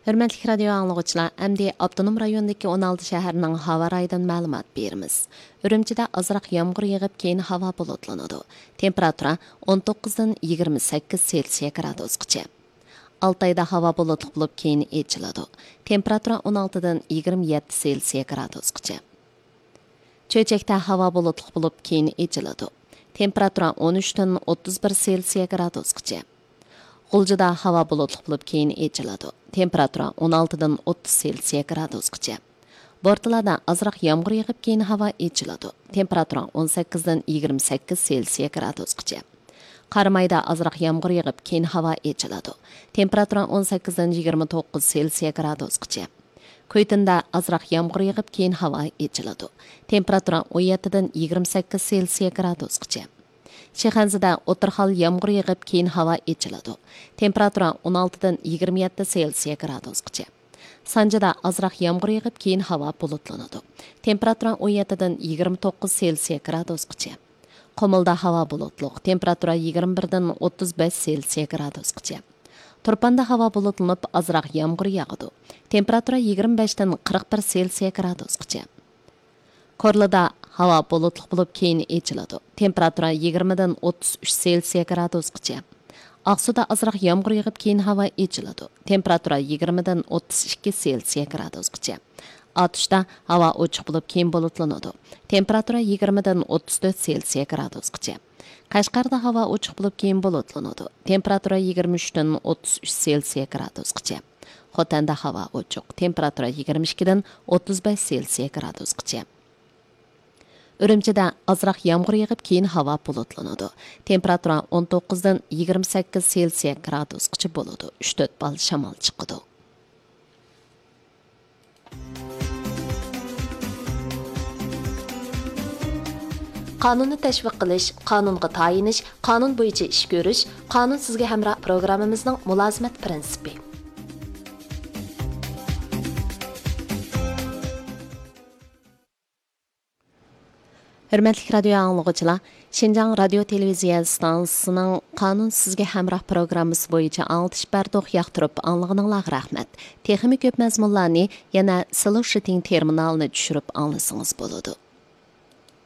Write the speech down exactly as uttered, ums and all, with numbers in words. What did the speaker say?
Hörmətli radio anlıqçılar, əmdi Abdunum rayonundakı on olti şəhərinin hava rayından məlumat berimiz. Ürümçidə azraq yağmur yağıb, keyin hava bulutlanıdı. Temperatura on to'qqizdan yigirma sakkiz Selsiya gradusgacha. Altayda hava bulutluq bo'lib, keyin echiladi. Temperatura on oltidan yigirma yetti Selsiya gradusgacha. Cho'chakda hava bulutluq bo'lib, keyin echiladi. Temperatura on uchdan o'ttiz bir Selsiya gradusgacha. G'uljida hava bulutluq bo'lib, keyin echiladi. Temperatura on oltidan o'ttiz Selsiya gradusgacha. Bortlarda azroq yağmur yağib, keyin hava echiladi. Temperatura on sakkizdan yigirma sakkiz Selsiya gradusgacha. Qarmayda azroq yağmur yağib, keyin hava echiladi. Temperatura on sakkizdan yigirma to'qqiz Selsiya gradusgacha. Koytinda azroq yağmur yağib, keyin hava echiladi. Temperatura on yettidan yigirma sakkiz Selsiya gradusgacha. Shixanzida o'tirxal yağmur yağib, keyin hava echiladi. Temperatura on oltidan yigirma yetti Selsiya gradusgacha. Sanjida azroq yağmur yağib, keyin hava bulutlanadi. Temperatura on yettidan yigirma to'qqiz Selsiya gradusgacha. Qumulda hava bulutluq. Temperatura yigirma birdan o'ttiz besh Selsiya gradusgacha. Turpanda hava bulutlanib, azroq yağmur yağadi. Temperatura yigirma beshdan qirq bir Selsiya gradusgacha. Korlada hava bulutluq bo'lib, keyin echiladi. Temperatura yigirmadan o'ttiz uch Selsiya gradusgacha. Aqsuda azroq yağmur yağib, keyin hava echiladi. Temperatura yigirmadan o'ttiz ikki Selsiya gradusgacha. Atışda hava ochiq bo'lib, keyin bulutlanadi. Temperatura yigirmadan o'ttiz to'rt Selsiya gradusgacha. Qashqarda hava ochiq bo'lib, keyin bulutlanadi. Temperatura yigirma uchdan o'ttiz uch Selsiya gradusgacha. Xotanda hava ochiq. Temperatura yigirma ikkidan o'ttiz besh Selsiya gradusgacha. Ürümchida azroq yağmur yağib, keyin hava bulutlanadi. Temperatura on to'qqizdan yigirma sakkiz Selsiya gradusgacha bo'ladi. uch to'rt bal shamol chiqadi. Qonunni tashviq qilish, qonunga tayinish, qonun bo'yicha ish ko'rish, qonun sizga hamroh programmamizning mulozimat prinsipi. Hörmətli radio anlıqçılar, Şinjan radio televiziya stansiyasının Qanun sizga hamroh programmasi bo'yicha anglitish bardoq yoqtirib anlığınızga rahmat. Texnik ko'p mazmunlarni yana Solution terminalini tushirib anglasangiz bo'ladi.